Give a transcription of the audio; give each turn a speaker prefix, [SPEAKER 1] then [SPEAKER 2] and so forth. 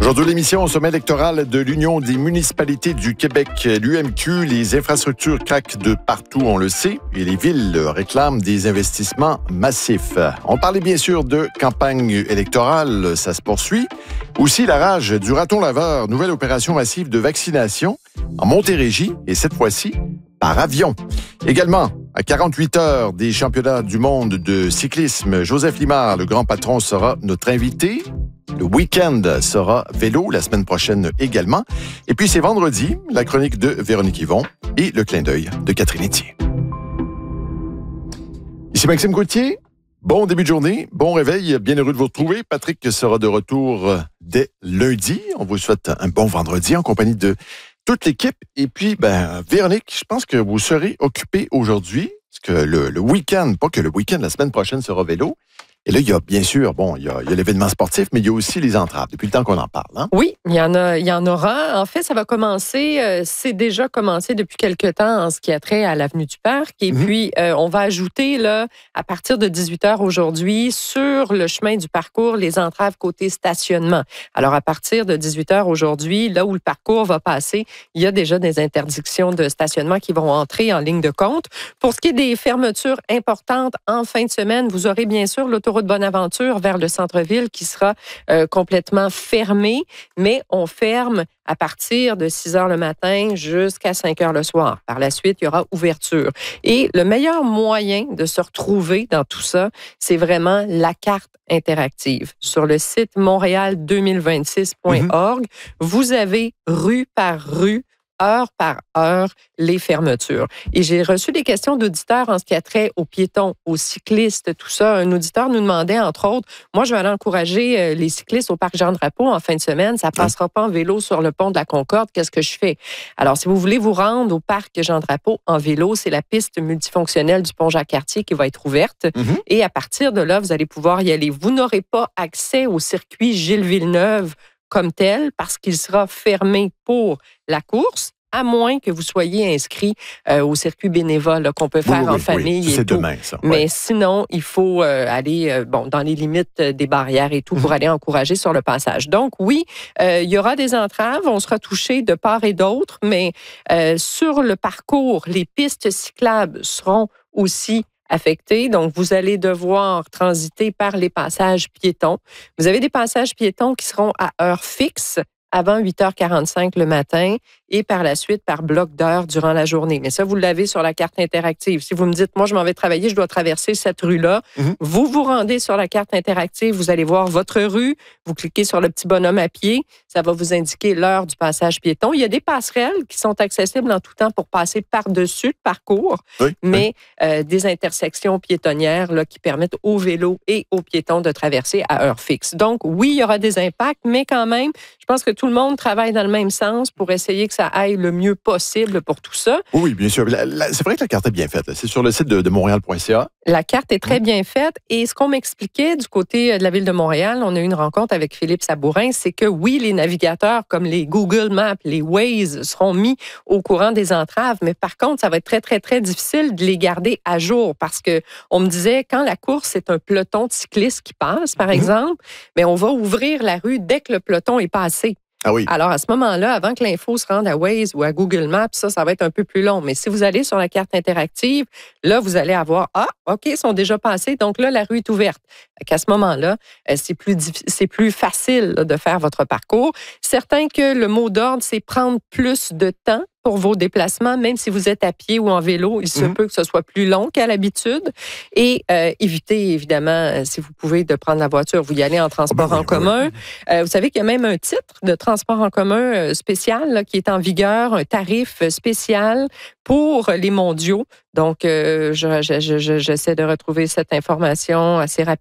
[SPEAKER 1] Aujourd'hui, l'émission au sommet électoral de l'Union des municipalités du Québec, l'UMQ. Les infrastructures craquent de partout, on le sait, et les villes réclament des investissements massifs. On parlait bien sûr de campagne électorale, ça se poursuit. Aussi la rage du raton laveur, nouvelle opération massive de vaccination en Montérégie, et cette fois-ci par avion. Également, à 48 heures des championnats du monde de cyclisme, Joseph Limard, le grand patron, sera notre invité. Le week-end sera vélo, la semaine prochaine également. Et puis c'est vendredi, la chronique de Véronique Yvon et le clin d'œil de Catherine Etier. Ici Maxime Gauthier. Bon début de journée, bon réveil, bien heureux de vous retrouver. Patrick sera de retour dès lundi. On vous souhaite un bon vendredi en compagnie de toute l'équipe. Et puis, Véronique, je pense que vous serez occupée aujourd'hui, parce que le week-end, pas que le week-end, la semaine prochaine sera vélo. Et là, il y a bien sûr, il y a l'événement sportif, mais il y a aussi les entraves, depuis le temps qu'on en parle. Hein?
[SPEAKER 2] Oui, il y en aura. En fait, ça va commencer, c'est déjà commencé depuis quelque temps en ce qui a trait à l'avenue du Parc. Et puis, on va ajouter, là, à partir de 18h aujourd'hui, sur le chemin du parcours, les entraves côté stationnement. Alors, à partir de 18h aujourd'hui, là où le parcours va passer, il y a déjà des interdictions de stationnement qui vont entrer en ligne de compte. Pour ce qui est des fermetures importantes en fin de semaine, vous aurez bien sûr l'autoroute Bonaventure vers le centre-ville qui sera complètement fermée, mais on ferme à partir de 6 heures le matin jusqu'à 5 heures le soir. Par la suite, il y aura ouverture. Et le meilleur moyen de se retrouver dans tout ça, c'est vraiment la carte interactive. Sur le site montréal2026.org, vous avez rue par rue, heure par heure, les fermetures. Et j'ai reçu des questions d'auditeurs en ce qui a trait aux piétons, aux cyclistes, tout ça. Un auditeur nous demandait, entre autres, moi, je vais aller encourager les cyclistes au parc Jean-Drapeau en fin de semaine. Ça ne passera pas en vélo sur le pont de la Concorde. Qu'est-ce que je fais? Alors, si vous voulez vous rendre au parc Jean-Drapeau en vélo, c'est la piste multifonctionnelle du pont Jacques-Cartier qui va être ouverte. Et à partir de là, vous allez pouvoir y aller. Vous n'aurez pas accès au circuit Gilles-Villeneuve comme tel, parce qu'il sera fermé pour la course, à moins que vous soyez inscrit au circuit bénévole qu'on peut faire en famille.
[SPEAKER 1] C'est demain, ça.
[SPEAKER 2] Mais sinon, il faut aller dans les limites des barrières et tout pour aller encourager sur le passage. Donc, oui, il y aura des entraves, on sera touché de part et d'autre, mais sur le parcours, les pistes cyclables seront aussi affectés. Donc, vous allez devoir transiter par les passages piétons. Vous avez des passages piétons qui seront à heure fixe avant 8h45 le matin et par la suite par bloc d'heures durant la journée. Mais ça, vous l'avez sur la carte interactive. Si vous me dites, moi, je m'en vais travailler, je dois traverser cette rue-là, vous vous rendez sur la carte interactive, vous allez voir votre rue, vous cliquez sur le petit bonhomme à pied, ça va vous indiquer l'heure du passage piéton. Il y a des passerelles qui sont accessibles en tout temps pour passer par-dessus le parcours, mais des intersections piétonnières là, qui permettent aux vélos et aux piétons de traverser à heure fixe. Donc, oui, il y aura des impacts, mais quand même, je pense que tout le monde travaille dans le même sens pour essayer que ça aille le mieux possible pour tout ça.
[SPEAKER 1] Oui, bien sûr. C'est vrai que la carte est bien faite. C'est sur le site de montréal.ca.
[SPEAKER 2] La carte est très bien faite. Et ce qu'on m'expliquait du côté de la Ville de Montréal, on a eu une rencontre avec Philippe Sabourin, c'est que oui, les navigateurs comme les Google Maps, les Waze seront mis au courant des entraves, mais par contre, ça va être très, très, très difficile de les garder à jour parce que on me disait, quand la course, c'est un peloton de cyclistes qui passe, par exemple, mais on va ouvrir la rue dès que le peloton est passé.
[SPEAKER 1] Ah oui.
[SPEAKER 2] Alors, à ce moment-là, avant que l'info se rende à Waze ou à Google Maps, ça va être un peu plus long. Mais si vous allez sur la carte interactive, là, vous allez avoir « Ah, OK, ils sont déjà passés, donc là, la rue est ouverte. » À ce moment-là, c'est plus facile là, de faire votre parcours. Certain que le mot d'ordre, c'est prendre plus de temps pour vos déplacements, même si vous êtes à pied ou en vélo, il se peut que ce soit plus long qu'à l'habitude. Et évitez, évidemment, si vous pouvez, de prendre la voiture. Vous y allez en transport en commun. Vous savez qu'il y a même un titre de transport en commun spécial là, qui est en vigueur, un tarif spécial pour les mondiaux. Donc, j'essaie de retrouver cette information assez rapidement.